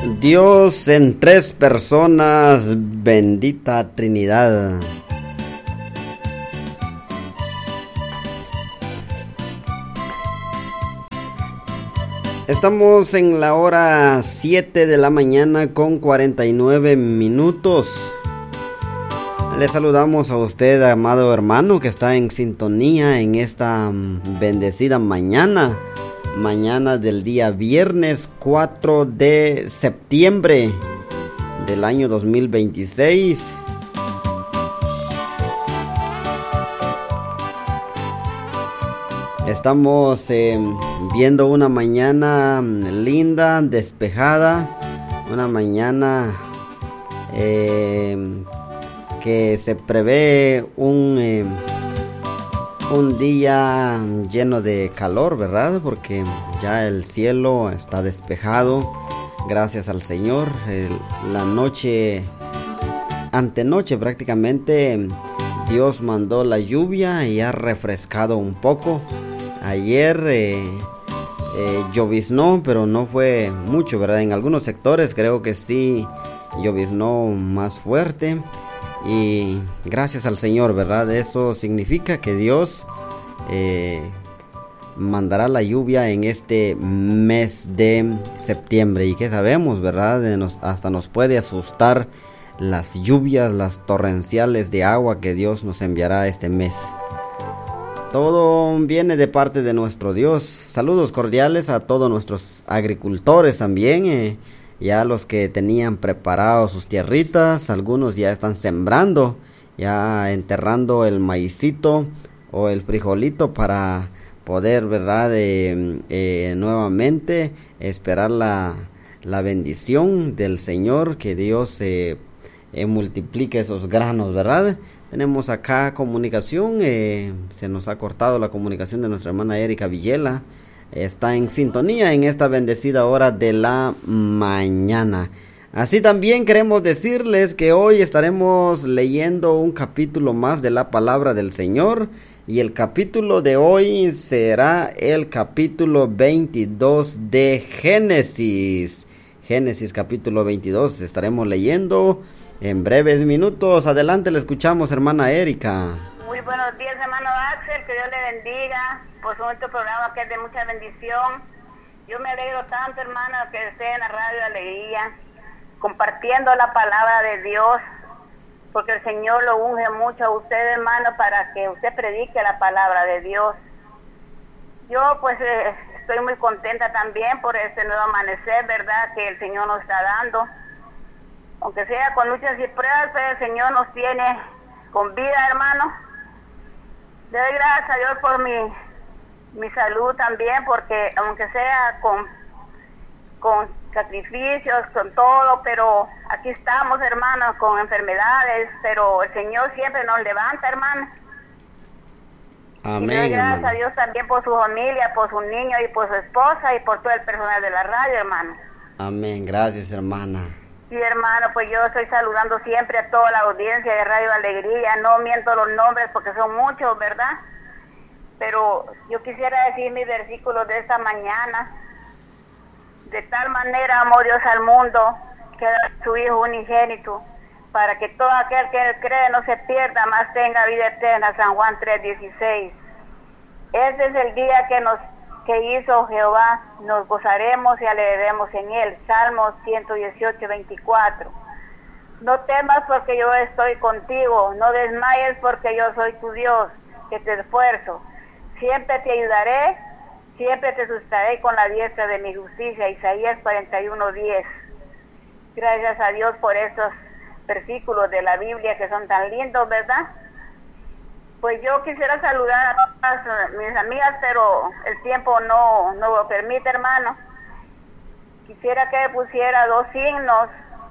Dios en tres personas, bendita Trinidad. Estamos en la hora 7 de la mañana con 49 minutos. Le saludamos a usted, amado hermano, que está en sintonía en esta bendecida mañana. Mañana del día viernes 4 de septiembre del año 2026. Estamos viendo una mañana linda, despejada. Una mañana que se prevé un día lleno de calor, ¿verdad? Porque ya el cielo está despejado, gracias al Señor. La noche, antenoche prácticamente, Dios mandó la lluvia y ha refrescado un poco. Ayer lloviznó, pero no fue mucho, ¿verdad? En algunos sectores creo que sí lloviznó más fuerte. Y gracias al Señor, ¿verdad? Eso significa que Dios mandará la lluvia en este mes de septiembre. Y que sabemos, ¿verdad? Hasta nos puede asustar las lluvias, las torrenciales de agua que Dios nos enviará este mes. Todo viene de parte de nuestro Dios. Saludos cordiales a todos nuestros agricultores también. Ya los que tenían preparados sus tierritas, algunos ya están sembrando, ya enterrando el maicito o el frijolito para poder, ¿verdad? Nuevamente esperar la bendición del Señor, que Dios multiplique esos granos, ¿verdad? Tenemos acá comunicación, se nos ha cortado la comunicación de nuestra hermana Erika Villela. Está en sintonía en esta bendecida hora de la mañana. Así también queremos decirles que hoy estaremos leyendo un capítulo más de la palabra del Señor. Y el capítulo de hoy será el capítulo 22 de Génesis. Génesis capítulo 22 estaremos leyendo en breves minutos. Adelante, le escuchamos, hermana Erika. Muy buenos días, hermano Axel, que Dios le bendiga por nuestro programa que es de mucha bendición. Yo me alegro tanto, hermano, que esté en la radio Alegría, compartiendo la palabra de Dios, porque el Señor lo unge mucho a usted, hermano, para que usted predique la palabra de Dios. Yo, pues, estoy muy contenta también por este nuevo amanecer, ¿verdad?, que el Señor nos está dando. Aunque sea con luchas y pruebas, pero el Señor nos tiene con vida, hermano. Le doy gracias a Dios por mi salud también, porque aunque sea con sacrificios, con todo, pero aquí estamos, hermanos, con enfermedades, pero el Señor siempre nos levanta, hermano. Amén. Y le doy gracias hermano. a Dios también por su familia, por su niño y por su esposa y por todo el personal de la radio, hermano. Amén, gracias, hermana. Sí, hermano, pues yo estoy saludando siempre a toda la audiencia de Radio Alegría. No miento los nombres porque son muchos, ¿verdad? Pero yo quisiera decir mis versículos de esta mañana. De tal manera amó Dios al mundo, que da a su Hijo unigénito, para que todo aquel que él cree no se pierda, mas tenga vida eterna. San Juan 3:16. Este es el día que hizo Jehová, nos gozaremos y alegraremos en él. Salmos 118:24. No temas porque yo estoy contigo, no desmayes porque yo soy tu Dios, que te esfuerzo. Siempre te ayudaré, siempre te sustentaré con la diestra de mi justicia. Isaías 41:10. Gracias a Dios por estos versículos de la Biblia que son tan lindos, ¿verdad? Pues yo quisiera saludar a todas mis amigas, pero el tiempo no lo permite, hermano. Quisiera que pusiera dos signos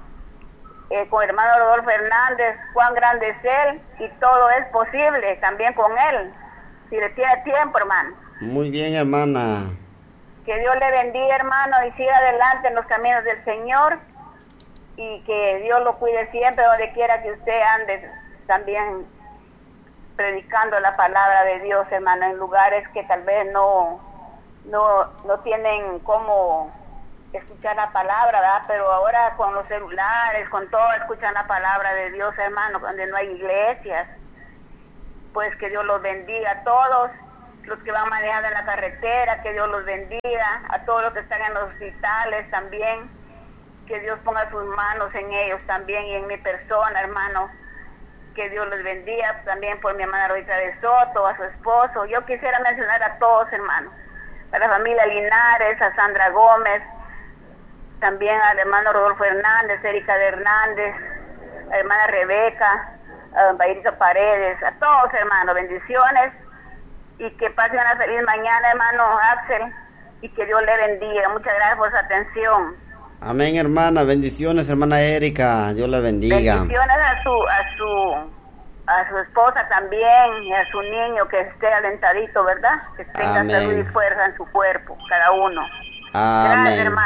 con el hermano Rodolfo Hernández, cuán grande es él, y todo es posible también con él, si le tiene tiempo, hermano. Muy bien, hermana. Que Dios le bendiga, hermano, y siga adelante en los caminos del Señor, y que Dios lo cuide siempre donde quiera que usted ande, también predicando la palabra de Dios, hermano, en lugares que tal vez no tienen cómo escuchar la palabra, ¿verdad? Pero ahora con los celulares, con todo, escuchan la palabra de Dios, hermano, donde no hay iglesias. Pues que Dios los bendiga a todos los que van manejando en la carretera, que Dios los bendiga, a todos los que están en los hospitales también, que Dios ponga sus manos en ellos también y en mi persona, hermano, que Dios los bendiga también por mi hermana Rosita de Soto, a su esposo. Yo quisiera mencionar a todos, hermano, a la familia Linares, a Sandra Gómez, también al hermano Rodolfo Hernández, Erika de Hernández, a la hermana Rebeca, a Bayrito Paredes, a todos, hermano, bendiciones y que pasen una feliz mañana, hermano Axel, y que Dios le bendiga. Muchas gracias por su atención. Amén, hermana. Bendiciones, hermana Erika. Dios la bendiga. Bendiciones a su esposa también y a su niño, que esté alentadito, ¿verdad? Que tenga Amén. salud y fuerza en su cuerpo, cada uno. Amén. Gracias, hermano.